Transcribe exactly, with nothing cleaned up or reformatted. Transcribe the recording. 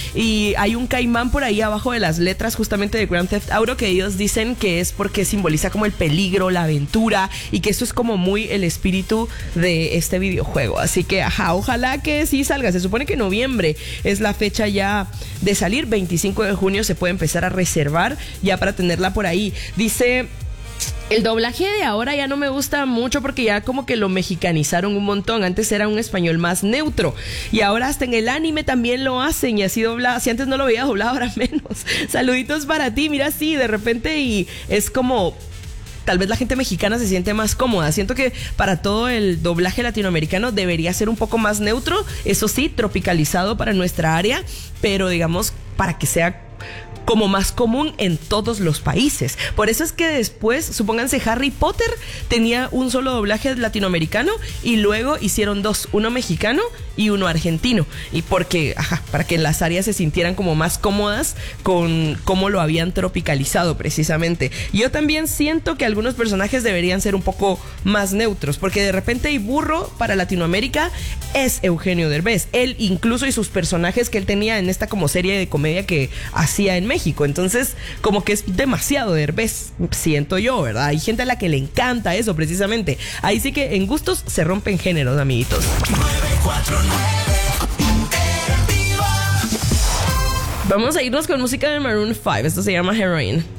y hay un caimán por ahí abajo de las letras justamente de Grand Theft Auto que ellos dicen que es porque simboliza como el peligro, la aventura y que eso es como muy el espíritu de este videojuego. Así que, ajá, ojalá que sí salga. Se supone que noviembre es la fecha ya de salir. veinticinco de junio se puede empezar a reservar ya para tenerla por ahí. Dice... El doblaje de ahora ya no me gusta mucho porque ya como que lo mexicanizaron un montón. Antes era un español más neutro y ahora hasta en el anime también lo hacen y así doblado. Si antes no lo veía doblado, ahora menos. Saluditos para ti, mira, sí, de repente y es como... Tal vez la gente mexicana se siente más cómoda. Siento que para todo el doblaje latinoamericano debería ser un poco más neutro. Eso sí, tropicalizado para nuestra área, pero digamos para que sea como más común en todos los países. Por eso es que después, supónganse, Harry Potter tenía un solo doblaje latinoamericano y luego hicieron dos, uno mexicano y uno argentino. Y porque, ajá, para que las áreas se sintieran como más cómodas con cómo lo habían tropicalizado precisamente. Yo también siento que algunos personajes deberían ser un poco más neutros, porque de repente el burro para Latinoamérica es Eugenio Derbez. Él incluso y sus personajes que él tenía en esta como serie de comedia que hacía en México. Entonces, como que es demasiado Derbez, siento yo, ¿verdad? Hay gente a la que le encanta eso precisamente. Ahí sí que en gustos se rompen géneros, amiguitos. Vamos a irnos con música de Maroon five. Esto se llama Heroin.